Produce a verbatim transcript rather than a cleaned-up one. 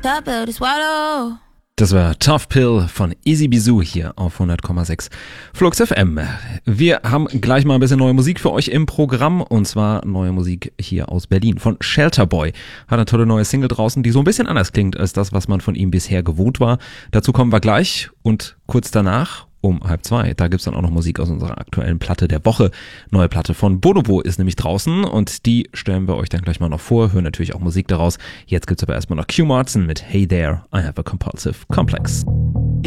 Top pill to swallow. Das war Tough Pill von Easy Bizou hier auf hundert Komma sechs Flux F M. Wir haben gleich mal ein bisschen neue Musik für euch im Programm, und zwar neue Musik hier aus Berlin von Shelter Boy. Hat eine tolle neue Single draußen, die so ein bisschen anders klingt als das, was man von ihm bisher gewohnt war. Dazu kommen wir gleich, und kurz danach um halb zwei, da gibt's dann auch noch Musik aus unserer aktuellen Platte der Woche. Neue Platte von Bonobo ist nämlich draußen, und die stellen wir euch dann gleich mal noch vor, hören natürlich auch Musik daraus. Jetzt gibt's aber erstmal noch Q Martin mit Hey There, I Have a Compulsive Complex.